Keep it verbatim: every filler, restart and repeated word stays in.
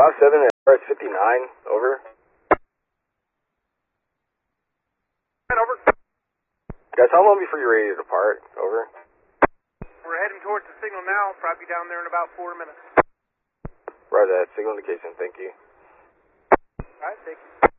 five seven at R S fifty-nine, over. Over. Guys, how long before you're ready to depart? Over. We're heading towards the signal now. Probably down there in about four minutes. Right, that signal indication, thank you. All right, thank you.